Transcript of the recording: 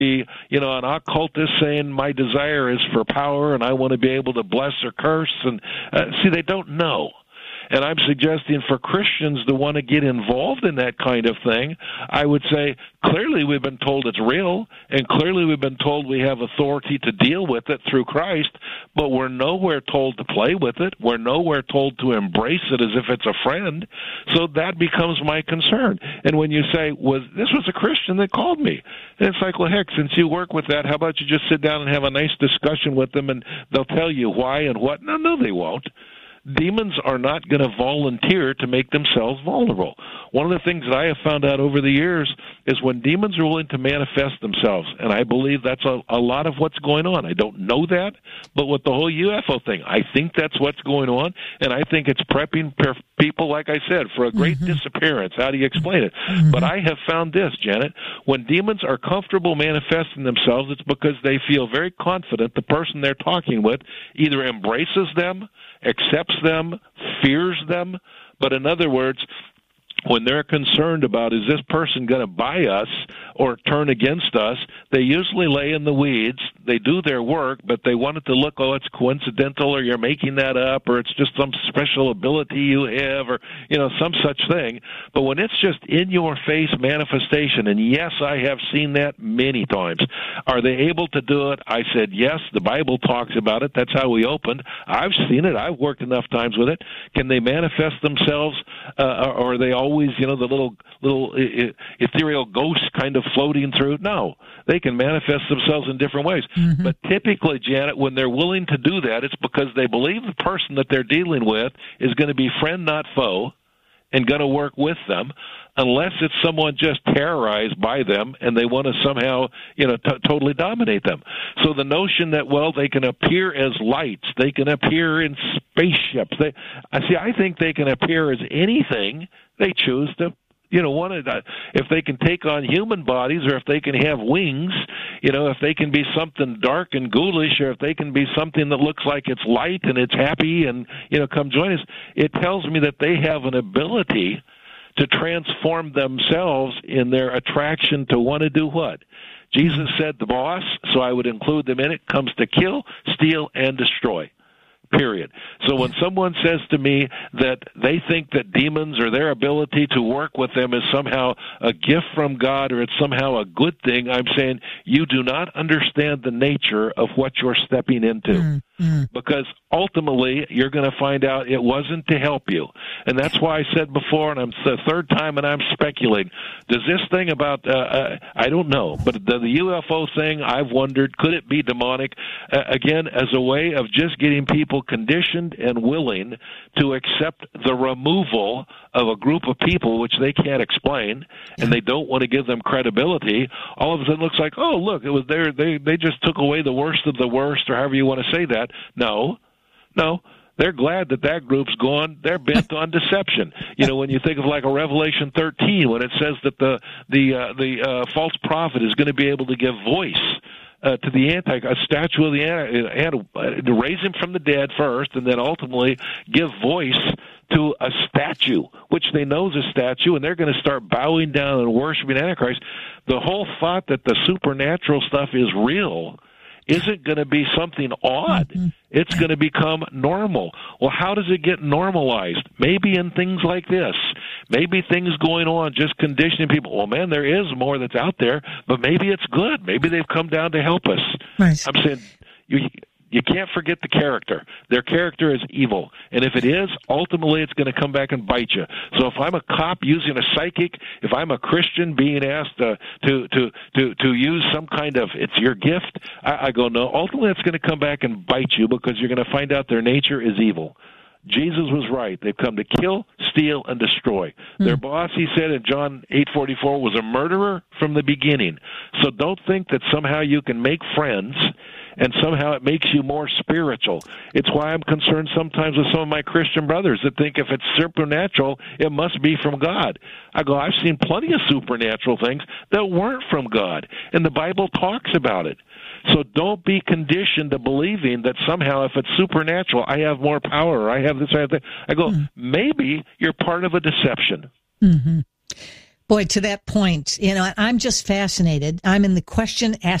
be, an occultist saying my desire is for power and I want to be able to bless or curse. And see, they don't know. And I'm suggesting for Christians to want to get involved in that kind of thing, I would say clearly we've been told it's real, and clearly we've been told we have authority to deal with it through Christ, but we're nowhere told to play with it. We're nowhere told to embrace it as if it's a friend. So that becomes my concern. And when you say, this was a Christian that called me, and it's like, well, heck, since you work with that, how about you just sit down and have a nice discussion with them, and they'll tell you why and what. No, they won't. Demons are not going to volunteer to make themselves vulnerable. One of the things that I have found out over the years is when demons are willing to manifest themselves, and I believe that's a lot of what's going on. I don't know that, but with the whole UFO thing, I think that's what's going on, and I think it's prepping people, like I said, for a great disappearance. How do you explain it? But I have found this, Janet, when demons are comfortable manifesting themselves, it's because they feel very confident the person they're talking with either embraces them, accepts them, fears them, but in other words, when they're concerned about is this person going to buy us or turn against us, they usually lay in the weeds. They do their work, but they want it to look, it's coincidental, or you're making that up, or it's just some special ability you have, or, some such thing. But when it's just in-your-face manifestation, and yes, I have seen that many times, are they able to do it? I said, yes, the Bible talks about it. That's how we opened. I've seen it. I've worked enough times with it. Can they manifest themselves, or are they always, the little ethereal ghosts kind of floating through? No, they can manifest themselves in different ways. But typically, Janet, when they're willing to do that, it's because they believe the person that they're dealing with is going to be friend, not foe, and going to work with them, unless it's someone just terrorized by them and they want to somehow, totally dominate them. So the notion that, they can appear as lights, they can appear in spaceships. I think they can appear as anything they choose to, if they can take on human bodies, or if they can have wings, if they can be something dark and ghoulish, or if they can be something that looks like it's light and it's happy and, come join us, it tells me that they have an ability to transform themselves in their attraction to want to do what? Jesus said the boss, so I would include them in it, comes to kill, steal, and destroy. Period. So when someone says to me that they think that demons or their ability to work with them is somehow a gift from God, or it's somehow a good thing, I'm saying you do not understand the nature of what you're stepping into. Because ultimately you're going to find out it wasn't to help you. And that's why I said before, and I'm the third time and I'm speculating, does this thing about, I don't know, but the UFO thing, I've wondered, could it be demonic? Again, as a way of just getting people conditioned and willing to accept the removal of a group of people which they can't explain, and they don't want to give them credibility. All of a sudden it looks like, oh, look, it was there. They just took away the worst of the worst, or however you want to say that. No. They're glad that group's gone. They're bent on deception. When you think of like a Revelation 13, when it says that the false prophet is going to be able to give voice to the a statue of the to raise him from the dead first, and then ultimately give voice to a statue, which they know is a statue, and they're going to start bowing down and worshiping Antichrist. The whole thought that the supernatural stuff is real isn't going to be something odd. It's going to become normal. Well, how does it get normalized? Maybe in things like this. Maybe things going on, just conditioning people. Well, man, there is more that's out there, but maybe it's good. Maybe they've come down to help us. Right. I'm saying you can't forget the character. Their character is evil. And if it is, ultimately it's going to come back and bite you. So if I'm a cop using a psychic, if I'm a Christian being asked to use some kind of, it's your gift, I go, no, ultimately it's going to come back and bite you, because you're going to find out their nature is evil. Jesus was right. They've come to kill, steal, and destroy. Their boss, he said in John 8:44, was a murderer from the beginning. So don't think that somehow you can make friends and somehow it makes you more spiritual. It's why I'm concerned sometimes with some of my Christian brothers that think if it's supernatural, it must be from God. I go, I've seen plenty of supernatural things that weren't from God, and the Bible talks about it. So don't be conditioned to believing that somehow if it's supernatural, I have more power, or I have this, I have that. I go, maybe you're part of a deception. Boy, to that point, I'm just fascinated. I'm in the question